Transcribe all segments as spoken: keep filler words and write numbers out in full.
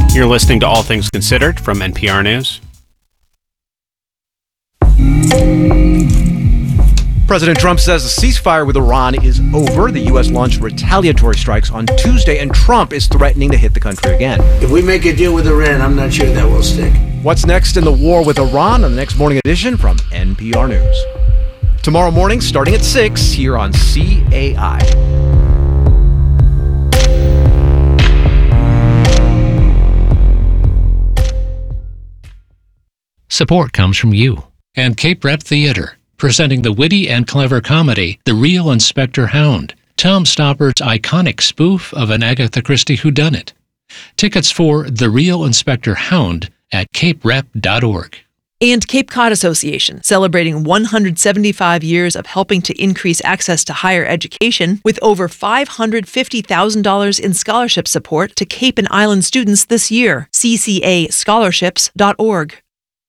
You're listening to All Things Considered from N P R News. President Trump says the ceasefire with Iran is over. The U S launched retaliatory strikes on Tuesday, and Trump is threatening to hit the country again. If we make a deal with Iran, I'm not sure that will stick. What's next in the war with Iran on the next morning edition from N P R News. Tomorrow morning, starting at six, here on C A I. Support comes from you and Cape Rep Theater, presenting the witty and clever comedy, The Real Inspector Hound, Tom Stopper's iconic spoof of an Agatha Christie whodunit. Tickets for The Real Inspector Hound at cape rep dot org. And Cape Cod Association, celebrating one hundred seventy-five years of helping to increase access to higher education with over five hundred fifty thousand dollars in scholarship support to Cape and Island students this year. c c a scholarships dot org.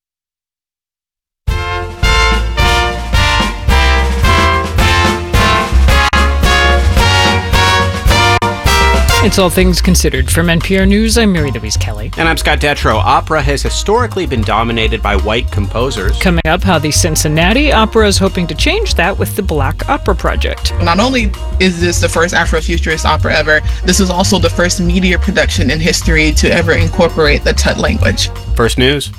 It's All Things Considered. From N P R News, I'm Mary Louise Kelly. And I'm Scott Detrow. Opera has historically been dominated by white composers. Coming up, how the Cincinnati Opera is hoping to change that with the Black Opera Project. Not only is this the first Afrofuturist opera ever, this is also the first media production in history to ever incorporate the Tut language. First News.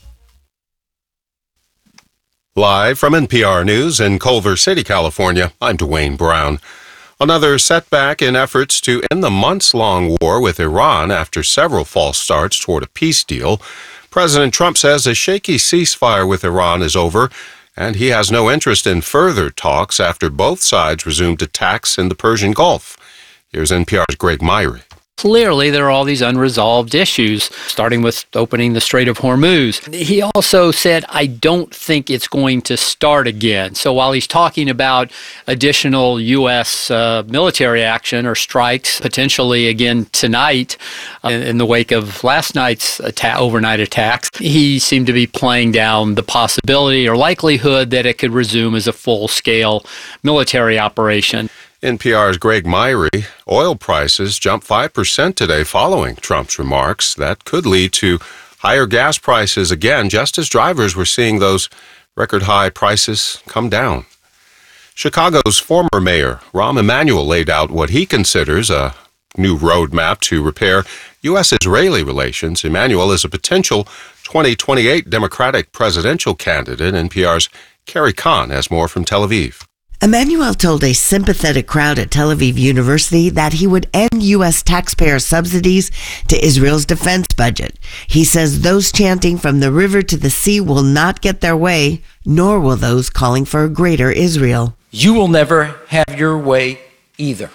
Live from N P R News in Culver City, California, I'm Dwayne Brown. Another setback in efforts to end the months-long war with Iran after several false starts toward a peace deal. President Trump says a shaky ceasefire with Iran is over, and he has no interest in further talks after both sides resumed attacks in the Persian Gulf. Here's N P R's Greg Myrie. Clearly, there are all these unresolved issues, starting with opening the Strait of Hormuz. He also said, I don't think it's going to start again. So while he's talking about additional U S uh, military action or strikes, potentially again tonight, uh, in the wake of last night's atta- overnight attacks, he seemed to be playing down the possibility or likelihood that it could resume as a full-scale military operation. N P R's Greg Myrie. Oil prices jumped five percent today following Trump's remarks. That could lead to higher gas prices again, just as drivers were seeing those record-high prices come down. Chicago's former mayor, Rahm Emanuel, laid out what he considers a new roadmap to repair U S-Israeli relations. Emanuel is a potential twenty twenty-eight Democratic presidential candidate. N P R's Carrie Kahn has more from Tel Aviv. Emanuel told a sympathetic crowd at Tel Aviv University that he would end U S taxpayer subsidies to Israel's defense budget. He says those chanting from the river to the sea will not get their way, nor will those calling for a greater Israel. You will never have your way either.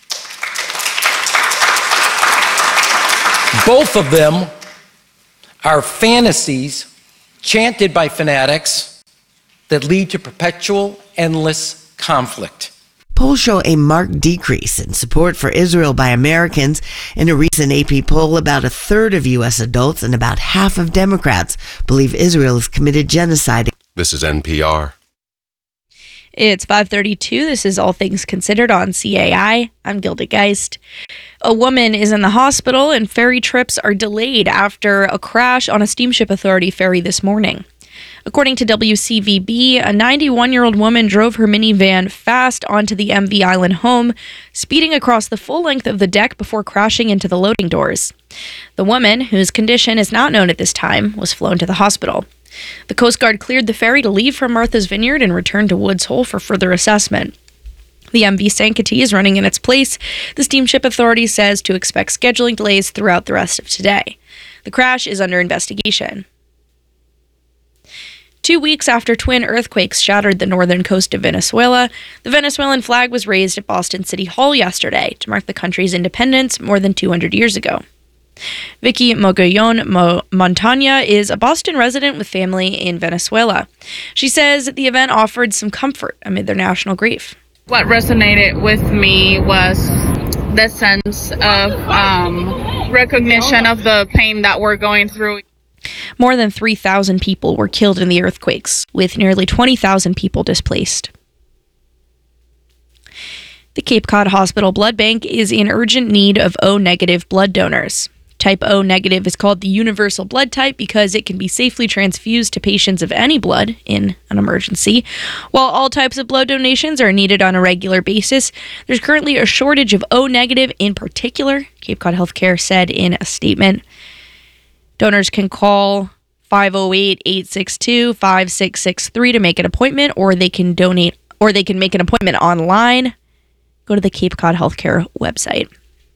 Both of them are fantasies chanted by fanatics that lead to perpetual, endless conflict. Polls show a marked decrease in support for Israel by Americans. In a recent A P poll, about a third of U S adults and about half of Democrats believe Israel has committed genocide. This is N P R. It's five thirty-two. This is All Things Considered on C A I. I'm Gilda Geist. A woman is in the hospital and ferry trips are delayed after a crash on a Steamship Authority ferry this morning. According to W C V B, a ninety-one-year-old woman drove her minivan fast onto the M V Island home, speeding across the full length of the deck before crashing into the loading doors. The woman, whose condition is not known at this time, was flown to the hospital. The Coast Guard cleared the ferry to leave from Martha's Vineyard and return to Woods Hole for further assessment. The M V Sankaty is running in its place. The Steamship Authority says to expect scheduling delays throughout the rest of today. The crash is under investigation. Two weeks after twin earthquakes shattered the northern coast of Venezuela, the Venezuelan flag was raised at Boston City Hall yesterday to mark the country's independence more than two hundred years ago. Vicky Mogollon Mo- Montana is a Boston resident with family in Venezuela. She says the event offered some comfort amid their national grief. What resonated with me was the sense of um, recognition of the pain that we're going through. More than three thousand people were killed in the earthquakes, with nearly twenty thousand people displaced. The Cape Cod Hospital Blood Bank is in urgent need of O-negative blood donors. Type O negative is called the universal blood type because it can be safely transfused to patients of any blood in an emergency. While all types of blood donations are needed on a regular basis, there's currently a shortage of O negative in particular, Cape Cod Healthcare said in a statement. Donors can call five oh eight, eight six two, five six six three to make an appointment, or they can donate, or they can make an appointment online. Go to the Cape Cod Healthcare website.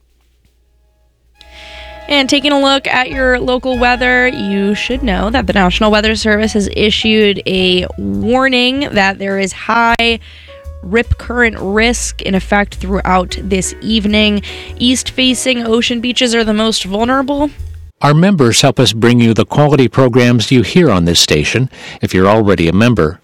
And taking a look at your local weather, you should know that the National Weather Service has issued a warning that there is high rip current risk in effect throughout this evening. East-facing ocean beaches are the most vulnerable. Our members help us bring you the quality programs you hear on this station. If you're already a member,